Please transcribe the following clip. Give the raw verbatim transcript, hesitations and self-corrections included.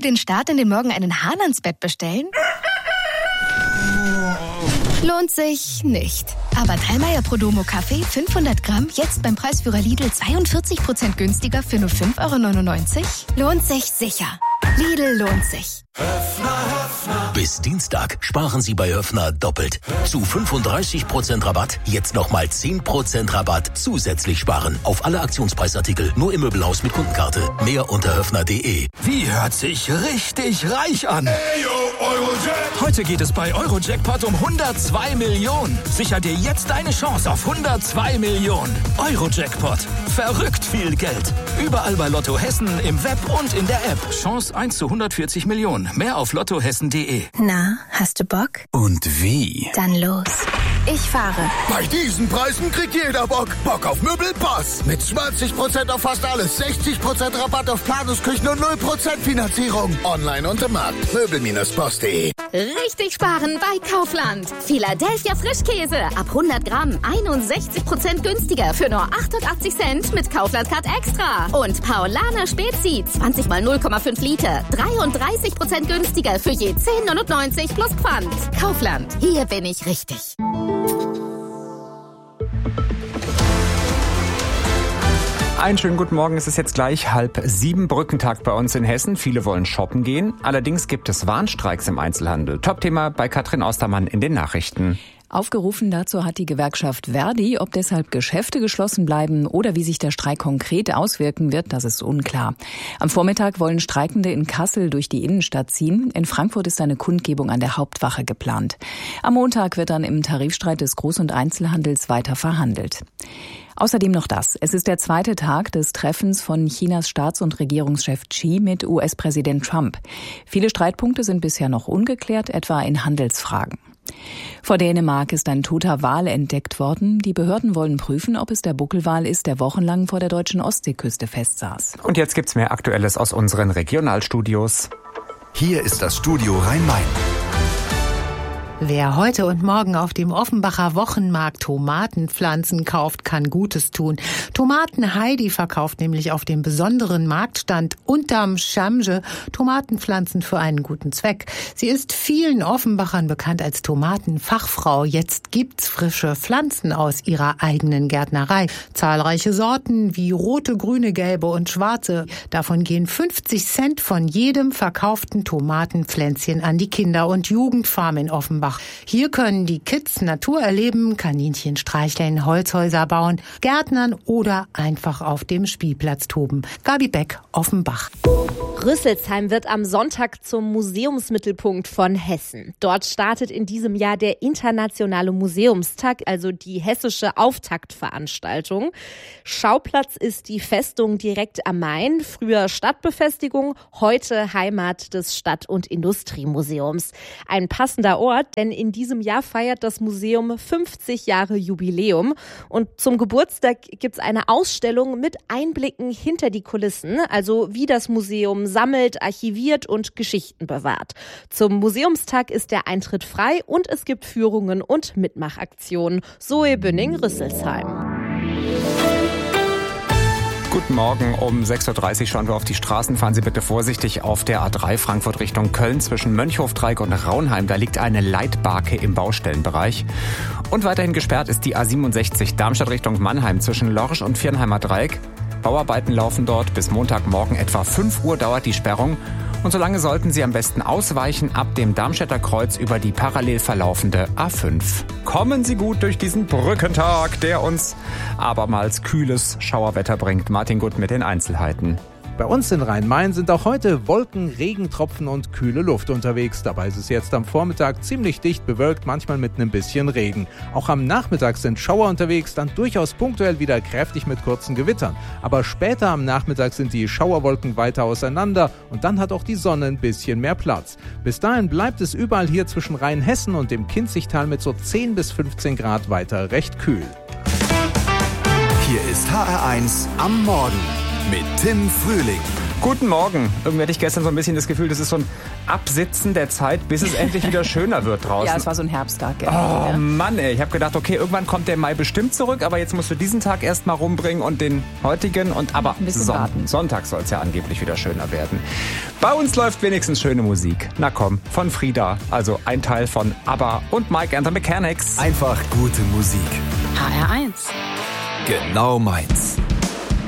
den Start in den Morgen einen Hahn ans Bett bestellen? Lohnt sich nicht. Aber Dallmayr Prodomo Kaffee fünfhundert Gramm jetzt beim Preisführer Lidl zweiundvierzig Prozent günstiger für nur fünf Euro neunundneunzig? Lohnt sich sicher. Lidl lohnt sich. Höfner, Höfner. Bis Dienstag sparen Sie bei Höfner doppelt. Zu fünfunddreißig Prozent Rabatt, jetzt nochmal zehn Prozent Rabatt zusätzlich sparen. Auf alle Aktionspreisartikel, nur im Möbelhaus mit Kundenkarte. Mehr unter höfner punkt de. Wie hört sich richtig reich an? Hey, yo, Eurojackpot. Heute geht es bei Eurojackpot um hundertzwei Millionen. Sicher dir jetzt deine Chance auf hundertzwei Millionen. Eurojackpot. Verrückt viel Geld. Überall bei Lotto Hessen, im Web und in der App. Chance eins zu hundertvierzig Millionen. Mehr auf lottohessen punkt de. Na, hast du Bock? Und wie? Dann los. Ich fahre. Bei diesen Preisen kriegt jeder Bock. Bock auf Möbelpass. Mit zwanzig Prozent auf fast alles, sechzig Prozent Rabatt auf Planungsküchen und null Prozent Finanzierung. Online und im Markt. Möbel Bindestrich post punkt de. Richtig sparen bei Kaufland. Philadelphia Frischkäse ab hundert Gramm einundsechzig Prozent günstiger für nur achtundachtzig Cent mit Kaufland Card Extra. Und Paulaner Spezi zwanzig mal null Komma fünf Liter dreiunddreißig Prozent günstiger für je zehn neunundneunzig plus Pfand. Kaufland, hier bin ich richtig. Einen schönen guten Morgen, es ist jetzt gleich halb sieben, Brückentag bei uns in Hessen. Viele wollen shoppen gehen, allerdings gibt es Warnstreiks im Einzelhandel. Top-Thema bei Katrin Ostermann in den Nachrichten. Aufgerufen dazu hat die Gewerkschaft Verdi. Ob deshalb Geschäfte geschlossen bleiben oder wie sich der Streik konkret auswirken wird, das ist unklar. Am Vormittag wollen Streikende in Kassel durch die Innenstadt ziehen. In Frankfurt ist eine Kundgebung an der Hauptwache geplant. Am Montag wird dann im Tarifstreit des Groß- und Einzelhandels weiter verhandelt. Außerdem noch das. Es ist der zweite Tag des Treffens von Chinas Staats- und Regierungschef Xi mit U S-Präsident Trump. Viele Streitpunkte sind bisher noch ungeklärt, etwa in Handelsfragen. Vor Dänemark ist ein toter Wal entdeckt worden. Die Behörden wollen prüfen, ob es der Buckelwal ist, der wochenlang vor der deutschen Ostseeküste festsaß. Und jetzt gibt's mehr Aktuelles aus unseren Regionalstudios. Hier ist das Studio Rhein-Main. Wer heute und morgen auf dem Offenbacher Wochenmarkt Tomatenpflanzen kauft, kann Gutes tun. Tomaten Heidi verkauft nämlich auf dem besonderen Marktstand unterm Schamge Tomatenpflanzen für einen guten Zweck. Sie ist vielen Offenbachern bekannt als Tomatenfachfrau. Jetzt gibt's frische Pflanzen aus ihrer eigenen Gärtnerei. Zahlreiche Sorten wie rote, grüne, gelbe und schwarze. Davon gehen fünfzig Cent von jedem verkauften Tomatenpflänzchen an die Kinder- und Jugendfarm in Offenbach. Hier können die Kids Natur erleben, Kaninchen streicheln, Holzhäuser bauen, gärtnern oder einfach auf dem Spielplatz toben. Gabi Beck, Offenbach. Rüsselsheim wird am Sonntag zum Museumsmittelpunkt von Hessen. Dort startet in diesem Jahr der Internationale Museumstag, also die hessische Auftaktveranstaltung. Schauplatz ist die Festung direkt am Main, früher Stadtbefestigung, heute Heimat des Stadt- und Industriemuseums. Ein passender Ort, denn in diesem Jahr feiert das Museum fünfzig Jahre Jubiläum. Und zum Geburtstag gibt's eine Ausstellung mit Einblicken hinter die Kulissen, also wie das Museum sammelt, archiviert und Geschichten bewahrt. Zum Museumstag ist der Eintritt frei und es gibt Führungen und Mitmachaktionen. Zoe Bünning-Rüsselsheim. Guten Morgen, um sechs Uhr dreißig schauen wir auf die Straßen. Fahren Sie bitte vorsichtig auf der A drei Frankfurt Richtung Köln zwischen Mönchhofdreieck und Raunheim. Da liegt eine Leitbarke im Baustellenbereich. Und weiterhin gesperrt ist die A siebenundsechzig Darmstadt Richtung Mannheim zwischen Lorsch und Viernheimer Dreieck. Bauarbeiten laufen dort. Bis Montagmorgen etwa fünf Uhr dauert die Sperrung. Und solange sollten Sie am besten ausweichen ab dem Darmstädter Kreuz über die parallel verlaufende A fünf. Kommen Sie gut durch diesen Brückentag, der uns abermals kühles Schauerwetter bringt. Martin Gutt mit den Einzelheiten. Bei uns in Rhein-Main sind auch heute Wolken, Regentropfen und kühle Luft unterwegs. Dabei ist es jetzt am Vormittag ziemlich dicht bewölkt, manchmal mit einem bisschen Regen. Auch am Nachmittag sind Schauer unterwegs, dann durchaus punktuell wieder kräftig mit kurzen Gewittern. Aber später am Nachmittag sind die Schauerwolken weiter auseinander und dann hat auch die Sonne ein bisschen mehr Platz. Bis dahin bleibt es überall hier zwischen Rheinhessen und dem Kinzigtal mit so zehn bis fünfzehn Grad weiter recht kühl. Hier ist H R eins am Morgen mit Tim Frühling. Guten Morgen. Irgendwie hatte ich gestern so ein bisschen das Gefühl, das ist so ein Absitzen der Zeit, bis es endlich wieder schöner wird draußen. Ja, es war so ein Herbsttag. Oh ja. Mann, ey. Ich habe gedacht, okay, irgendwann kommt der Mai bestimmt zurück, aber jetzt musst du diesen Tag erst mal rumbringen und den heutigen. Und aber Son- Sonntag soll es ja angeblich wieder schöner werden. Bei uns läuft wenigstens schöne Musik. Na komm, von Frida, also ein Teil von ABBA und Mike and the Mechanics. Einfach gute Musik. H R eins. Genau meins.